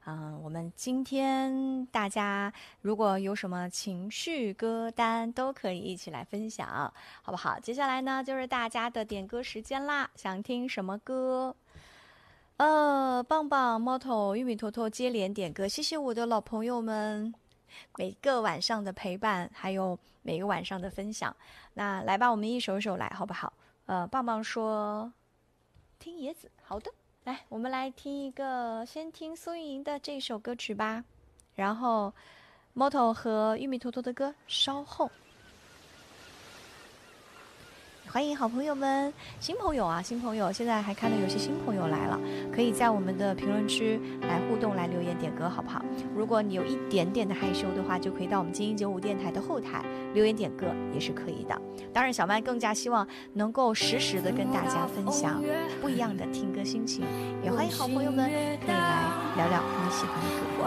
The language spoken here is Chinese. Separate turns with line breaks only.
我们今天大家如果有什么情绪歌单，都可以一起来分享，好不好？接下来呢，就是大家的点歌时间啦，想听什么歌？棒棒、猫头、玉米坨坨接连点歌，谢谢我的老朋友们每个晚上的陪伴，还有每个晚上的分享。那来吧，我们一首首来，好不好？棒棒说听椰子，好的。来，我们来听一个，先听苏运莹的这首歌曲吧，然后 Moto 和玉米坨坨的歌稍后。欢迎好朋友们，新朋友啊，新朋友，现在还看到有些新朋友来了，可以在我们的评论区来互动，来留言点歌，好不好？如果你有一点点的害羞的话，就可以到我们精英95电台的后台留言点歌，也是可以的。当然，小麦更加希望能够实时的跟大家分享不一样的听歌心情，也欢迎好朋友们可以来聊聊你喜欢的歌。